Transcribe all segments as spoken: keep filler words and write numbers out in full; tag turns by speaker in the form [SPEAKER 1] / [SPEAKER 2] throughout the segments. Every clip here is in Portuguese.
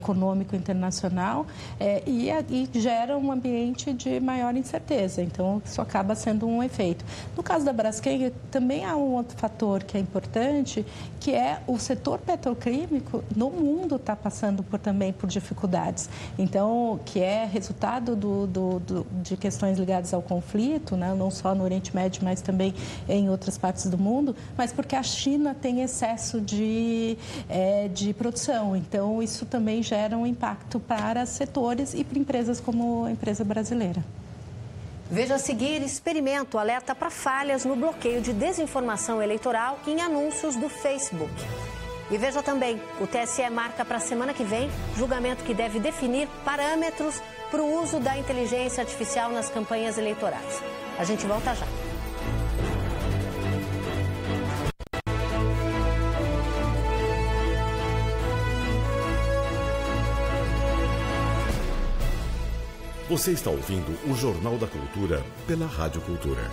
[SPEAKER 1] econômico internacional é, e, e gera um ambiente de maior incerteza. Então, isso acaba sendo um efeito. No caso da Braskem, também há um outro fator que é importante, que é o setor petroquímico no mundo está passando por, também por dificuldades. Então, que é resultado do, do, do, de questões ligadas ao conflito, né? Não só no Oriente Médio, mas também em outras partes do mundo, mas porque a China tem excesso de, é, de produção. Então, isso também gera um impacto para setores e para empresas como a empresa brasileira.
[SPEAKER 2] Veja a seguir, experimento alerta para falhas no bloqueio de desinformação eleitoral em anúncios do Facebook. E veja também, o T S E marca para a semana que vem julgamento que deve definir parâmetros para o uso da inteligência artificial nas campanhas eleitorais. A gente volta já.
[SPEAKER 3] Você está ouvindo o Jornal da Cultura pela Rádio Cultura.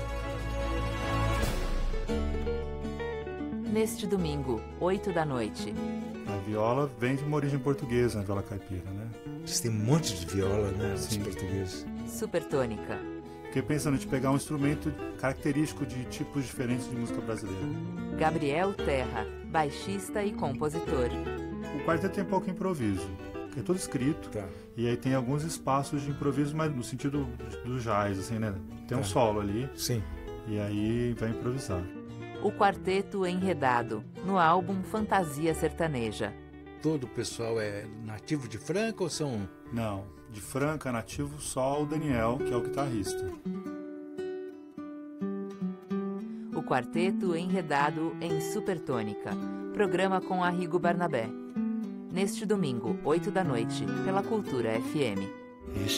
[SPEAKER 4] Neste domingo, oito da noite.
[SPEAKER 5] A viola vem de uma origem portuguesa, a viola caipira, né?
[SPEAKER 6] Você tem um monte de viola, né? Sim. Português.
[SPEAKER 4] Supertônica.
[SPEAKER 5] Fiquei pensando em pegar um instrumento característico de tipos diferentes de música brasileira.
[SPEAKER 4] Gabriel Terra, baixista e compositor.
[SPEAKER 5] O quarteto tem pouco improviso. É tudo escrito, tá. E aí tem alguns espaços de improviso, mas no sentido do jazz, assim, né? Tem um tá. solo ali.
[SPEAKER 6] Sim.
[SPEAKER 5] E aí vai improvisar.
[SPEAKER 4] O Quarteto Enredado, no álbum Fantasia Sertaneja.
[SPEAKER 6] Todo o pessoal é nativo de Franca ou são...
[SPEAKER 5] Não, de Franca, nativo só o Daniel, que é o guitarrista.
[SPEAKER 4] O Quarteto Enredado em Supertônica. Programa com Arrigo Barnabé. Neste domingo, oito da noite, pela Cultura F M.
[SPEAKER 7] Esse